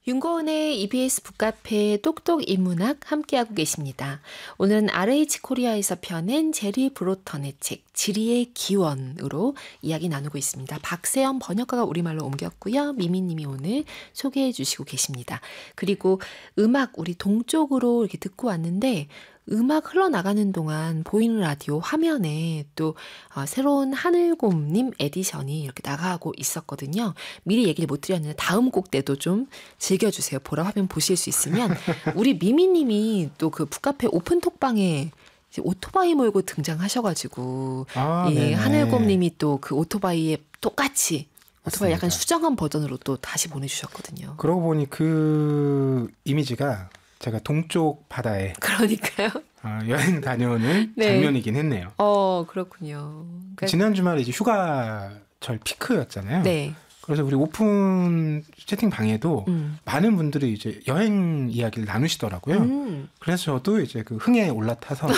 윤고은의 EBS 북카페 똑똑 인문학 함께하고 계십니다. 오늘은 RH 코리아에서 펴낸 제리 브로턴의 책 지리의 기원으로 이야기 나누고 있습니다. 박세연 번역가가 우리말로 옮겼고요. 미미님이 오늘 소개해 주시고 계십니다. 그리고 음악 우리 동쪽으로 이렇게 듣고 왔는데 음악 흘러나가는 동안 보이는 라디오 화면에 또 새로운 하늘곰님 에디션이 이렇게 나가고 있었거든요. 미리 얘기를 못 드렸는데 다음 곡 때도 좀 즐겨주세요. 보라 화면 보실 수 있으면 우리 미미님이 또 그 북카페 오픈톡방에 오토바이 몰고 등장하셔가지고 예, 하늘곰님이 또 그 오토바이에 똑같이 오토바이 약간 수정한 버전으로 또 다시 보내주셨거든요. 그러고 보니 그 이미지가 제가 동쪽 바다에 그러니까요. 여행 다녀오는 네. 장면이긴 했네요. 그렇군요. 그러니까, 지난 주말에 이제 휴가철 피크였잖아요. 네. 그래서 우리 오픈 채팅방에도 많은 분들이 이제 여행 이야기를 나누시더라고요. 그래서 저도 이제 그 흥에 올라타서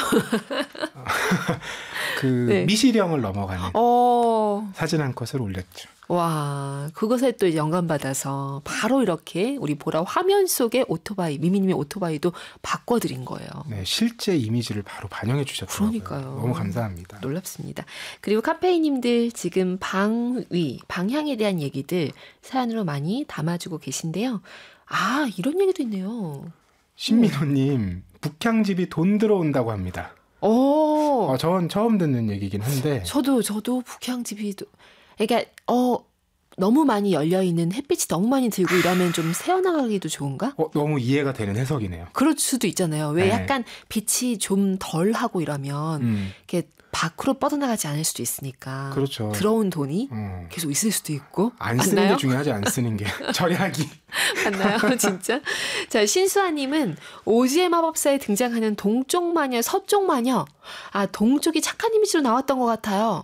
그 네. 미시령을 넘어가는 사진 한 컷을 올렸죠. 와, 그것에 또 영감받아서 바로 이렇게 우리 보라 화면 속에 오토바이, 미미님의 오토바이도 바꿔드린 거예요. 네, 실제 이미지를 바로 반영해 주셨더라고요. 그러니까요. 너무 감사합니다. 놀랍습니다. 그리고 카페이님들 지금 방향에 대한 얘기들 사연으로 많이 담아주고 계신데요. 이런 얘기도 있네요. 신민호님, 북향집이 돈 들어온다고 합니다. 전 처음 듣는 얘기긴 한데. 저도 북향집이, 그러니까, 너무 많이 열려있는 햇빛이 너무 많이 들고 이러면 좀 새어나가기도 좋은가? 너무 이해가 되는 해석이네요. 그럴 수도 있잖아요. 왜 네. 약간 빛이 좀 덜 하고 이러면, 이렇게 밖으로 뻗어나가지 않을 수도 있으니까. 그렇죠. 들어온 돈이 계속 있을 수도 있고. 안 쓰는 게 중요하지, 안 쓰는 게. 절약이. 맞나요? 진짜? 자, 신수아님은 오지의 마법사에 등장하는 동쪽 마녀, 서쪽 마녀. 동쪽이 착한 이미지로 나왔던 것 같아요.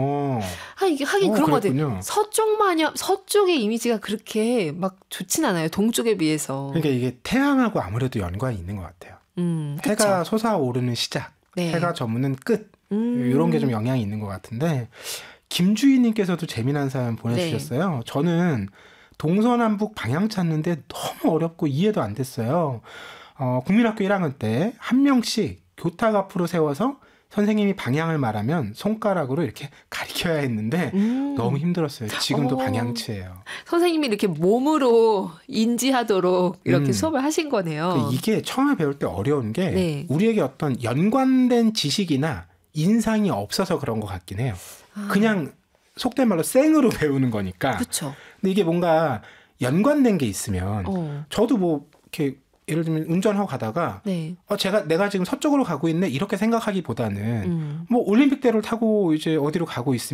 이게 하긴 그런 거 같아요. 서쪽 마녀, 서쪽의 이미지가 그렇게 막 좋진 않아요. 동쪽에 비해서. 그러니까 이게 태양하고 아무래도 연관이 있는 것 같아요. 해가 그쵸? 솟아오르는 시작, 네. 해가 저무는 끝. 이런 게 좀 영향이 있는 것 같은데, 김주희님께서도 재미난 사연 보내주셨어요. 네. 저는 동서남북 방향 찾는데 너무 어렵고 이해도 안 됐어요. 국민학교 1학년 때 한 명씩 교탁 앞으로 세워서 선생님이 방향을 말하면 손가락으로 이렇게 가리켜야 했는데 너무 힘들었어요. 지금도 방향치예요. 선생님이 이렇게 몸으로 인지하도록 이렇게 수업을 하신 거네요. 이게 처음에 배울 때 어려운 게 네. 우리에게 어떤 연관된 지식이나 인상이 없어서 그런 것 같긴 해요. 그냥 속된 말로 생으로 배우는 거니까. 그렇죠. 근데 이게 뭔가 연관된 게 있으면 저도 뭐 이렇게 예를 들면 운전하고 가다가 네. 내가 지금 서쪽으로 가고 있네 이렇게 생각하기보다는 뭐 올림픽대로를 타고 이제 어디로 가고 있으면